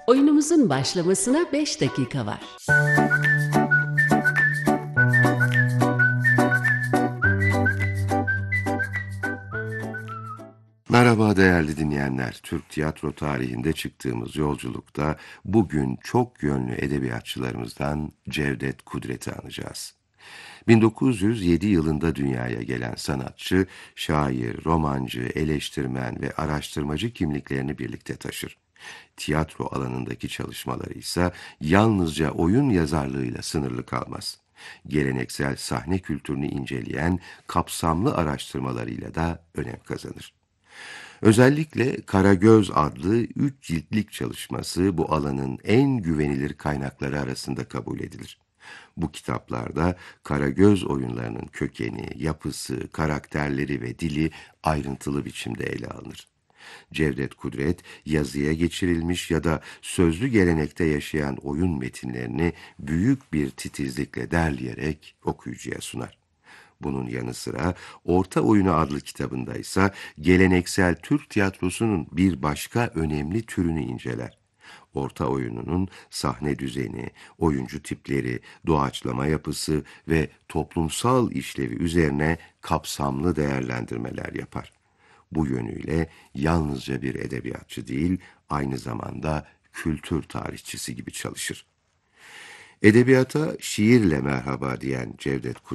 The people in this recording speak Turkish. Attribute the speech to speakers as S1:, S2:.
S1: Oyunumuzun başlamasına 5 dakika var.
S2: Merhaba değerli dinleyenler. Türk tiyatro tarihinde çıktığımız yolculukta bugün çok yönlü edebiyatçılarımızdan Cevdet Kudret'i anacağız. 1907 yılında dünyaya gelen sanatçı, şair, romancı, eleştirmen ve araştırmacı kimliklerini birlikte taşır. Tiyatro alanındaki çalışmaları ise yalnızca oyun yazarlığıyla sınırlı kalmaz. Geleneksel sahne kültürünü inceleyen kapsamlı araştırmalarıyla da önem kazanır. Özellikle Karagöz adlı 3 ciltlik çalışması bu alanın en güvenilir kaynakları arasında kabul edilir. Bu kitaplarda Karagöz oyunlarının kökeni, yapısı, karakterleri ve dili ayrıntılı biçimde ele alınır. Cevdet Kudret, yazıya geçirilmiş ya da sözlü gelenekte yaşayan oyun metinlerini büyük bir titizlikle derleyerek okuyucuya sunar. Bunun yanı sıra Orta Oyunu adlı kitabında ise geleneksel Türk tiyatrosunun bir başka önemli türünü inceler. Orta oyununun sahne düzeni, oyuncu tipleri, doğaçlama yapısı ve toplumsal işlevi üzerine kapsamlı değerlendirmeler yapar. Bu yönüyle yalnızca bir edebiyatçı değil, aynı zamanda kültür tarihçisi gibi çalışır. Edebiyata şiirle merhaba diyen Cevdet